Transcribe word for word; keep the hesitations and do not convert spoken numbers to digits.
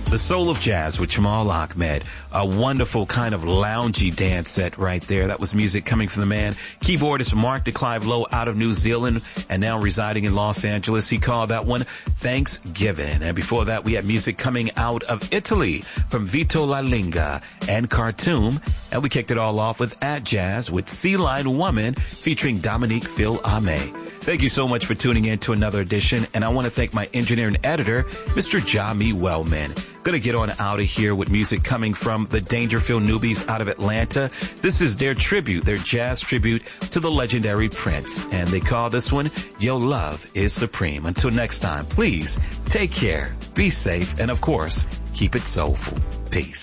The Soul of Jazz with Jamal Ahmed. A wonderful kind of loungy dance set right there. That was music coming from the man, keyboardist Mark de Clive Lowe out of New Zealand and now residing in Los Angeles. He called that one Thanksgiving. And before that, we had music coming out of Italy from Vito La Linga and Khartoum. And we kicked it all off with At Jazz with Sea Lion Woman featuring Dominique Phil Ame. Thank you so much for tuning in to another edition. And I want to thank my engineer and editor, Mister Jami Wellman. Going to get on out of here with music coming from the Dangerfield Newbies out of Atlanta. This is their tribute, their jazz tribute to the legendary Prince. And they call this one, Your Love is Supreme. Until next time, please take care, be safe, and of course, keep it soulful. Peace.